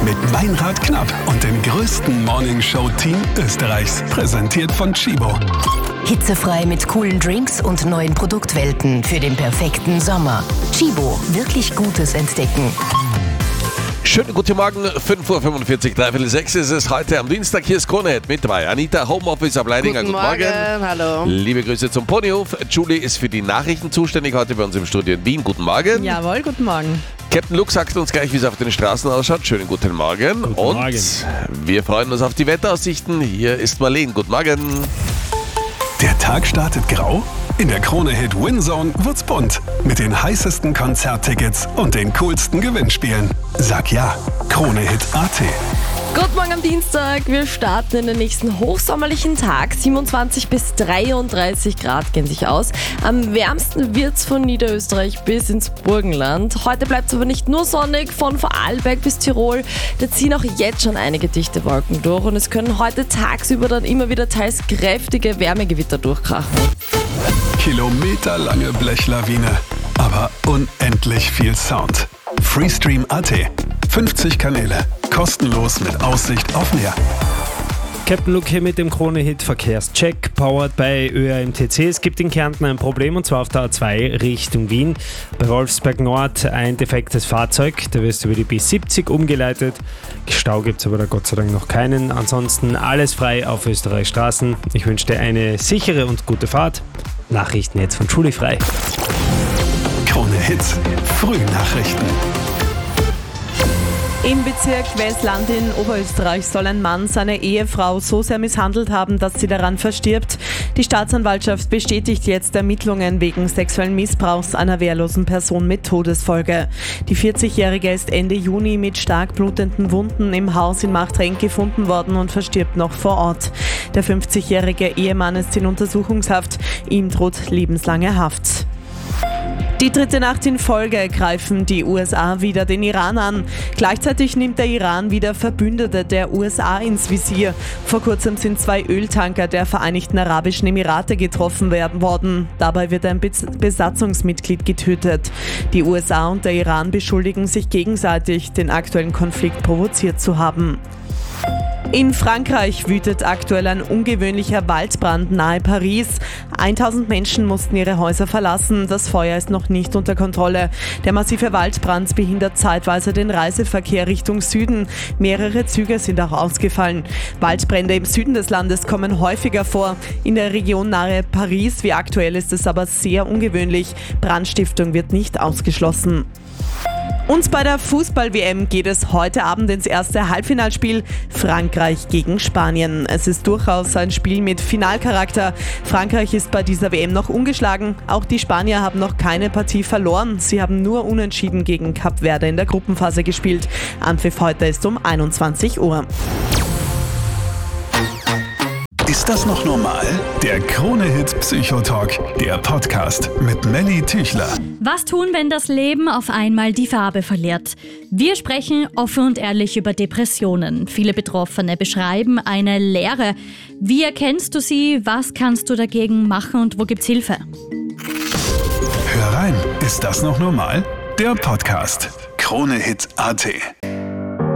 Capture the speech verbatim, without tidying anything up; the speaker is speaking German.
Mit Meinrad Knapp und dem größten Morningshow-Team Österreichs. Präsentiert von Chibo. Hitzefrei mit coolen Drinks und neuen Produktwelten für den perfekten Sommer. Chibo, wirklich Gutes entdecken. Schönen guten Morgen, fünf Uhr fünfundvierzig, dreiviertel sechs ist es heute am Dienstag. Hier ist Kronehit mit dabei. Anita, Homeoffice ab Leidinger. Guten, guten Morgen. Morgen. Hallo. Liebe Grüße zum Ponyhof. Julie ist für die Nachrichten zuständig, heute bei uns im Studio in Wien. Guten Morgen. Jawohl, guten Morgen. Captain Luke sagt uns gleich, wie es auf den Straßen ausschaut. Schönen guten Morgen. Guten Und Morgen. wir freuen uns auf die Wetteraussichten. Hier ist Marlene. Guten Morgen. Der Tag startet grau? In der Kronehit Winzone wird's bunt. Mit den heißesten Konzerttickets und den coolsten Gewinnspielen. Sag ja, Kronehit Punkt at. Guten Morgen am Dienstag. Wir starten in den nächsten hochsommerlichen Tag. siebenundzwanzig bis dreiunddreißig Grad gehen sich aus. Am wärmsten wird's von Niederösterreich bis ins Burgenland. Heute bleibt's aber nicht nur sonnig. Von Vorarlberg bis Tirol, da ziehen auch jetzt schon einige dichte Wolken durch. Und es können heute tagsüber dann immer wieder teils kräftige Wärmegewitter durchkrachen. Kilometerlange Blechlawine, aber unendlich viel Sound. Freestream Punkt at. fünfzig Kanäle, kostenlos mit Aussicht auf Meer. Captain Luke hier mit dem Kronehit Verkehrscheck, powered by Ö A M T C. Es gibt in Kärnten ein Problem, und zwar auf der A zwei Richtung Wien. Bei Wolfsberg Nord ein defektes Fahrzeug, da wirst du über die B siebzig umgeleitet. Stau gibt es aber da Gott sei Dank noch keinen. Ansonsten alles frei auf Österreichs Straßen. Ich wünsche dir eine sichere und gute Fahrt. Nachrichten jetzt von Julie Frei. Krone Hits, Frühnachrichten. Im Bezirk Westland in Oberösterreich soll ein Mann seine Ehefrau so sehr misshandelt haben, dass sie daran verstirbt. Die Staatsanwaltschaft bestätigt jetzt Ermittlungen wegen sexuellen Missbrauchs einer wehrlosen Person mit Todesfolge. Die vierzigjährige ist Ende Juni mit stark blutenden Wunden im Haus in Machtrenk gefunden worden und verstirbt noch vor Ort. Der fünfzigjährige Ehemann ist in Untersuchungshaft. Ihm droht lebenslange Haft. Die dritte Nacht in Folge greifen die U S A wieder den Iran an. Gleichzeitig nimmt der Iran wieder Verbündete der U S A ins Visier. Vor kurzem sind zwei Öltanker der Vereinigten Arabischen Emirate getroffen werden worden. Dabei wird ein Besatzungsmitglied getötet. Die U S A und der Iran beschuldigen sich gegenseitig, den aktuellen Konflikt provoziert zu haben. In Frankreich wütet aktuell ein ungewöhnlicher Waldbrand nahe Paris. tausend Menschen mussten ihre Häuser verlassen. Das Feuer ist noch nicht unter Kontrolle. Der massive Waldbrand behindert zeitweise den Reiseverkehr Richtung Süden. Mehrere Züge sind auch ausgefallen. Waldbrände im Süden des Landes kommen häufiger vor. In der Region nahe Paris wie aktuell ist es aber sehr ungewöhnlich. Brandstiftung wird nicht ausgeschlossen. Und bei der Fußball-W M geht es heute Abend ins erste Halbfinalspiel Frankreich gegen Spanien. Es ist durchaus ein Spiel mit Finalcharakter. Frankreich ist bei dieser W M noch ungeschlagen. Auch die Spanier haben noch keine Partie verloren. Sie haben nur unentschieden gegen Kap Verde in der Gruppenphase gespielt. Anpfiff heute ist um einundzwanzig Uhr. Ist das noch normal? Der Krone-Hit Psychotalk, der Podcast mit Melly Tüchler. Was tun, wenn das Leben auf einmal die Farbe verliert? Wir sprechen offen und ehrlich über Depressionen. Viele Betroffene beschreiben eine Leere. Wie erkennst du sie? Was kannst du dagegen machen und wo gibt's Hilfe? Hör rein, ist das noch normal? Der Podcast. Krone-Hit Punkt at.